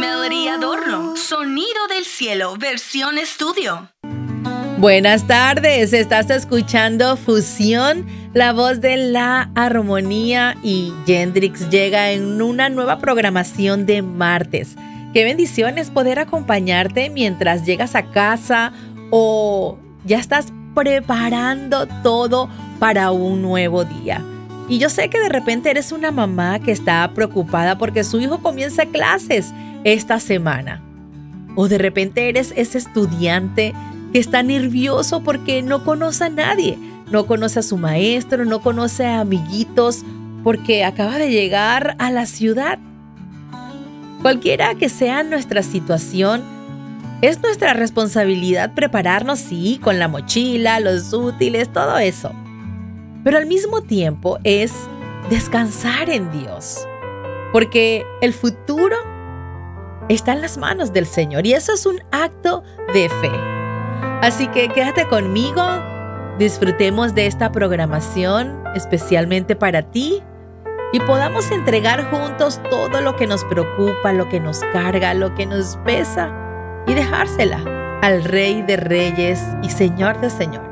Melody Adorno, Sonido del Cielo, versión estudio. Buenas tardes, estás escuchando Fusión, la voz de la armonía, y Yendrix llega en una nueva programación de martes. Qué bendición es poder acompañarte mientras llegas a casa o ya estás preparando todo para un nuevo día. Y yo sé que de repente eres una mamá que está preocupada porque su hijo comienza clases esta semana. O de repente eres ese estudiante que está nervioso porque no conoce a nadie. No conoce a su maestro, no conoce a amiguitos porque acaba de llegar a la ciudad. Cualquiera que sea nuestra situación, es nuestra responsabilidad prepararnos, sí, con la mochila, los útiles, todo eso. Pero al mismo tiempo es descansar en Dios, porque el futuro está en las manos del Señor y eso es un acto de fe. Así que quédate conmigo, disfrutemos de esta programación especialmente para ti y podamos entregar juntos todo lo que nos preocupa, lo que nos carga, lo que nos pesa y dejársela al Rey de Reyes y Señor de Señores.